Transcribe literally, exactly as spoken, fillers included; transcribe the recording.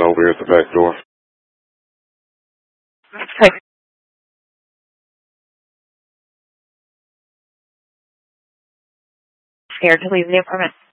over here at the back door. Okay. Scared to leave the apartment.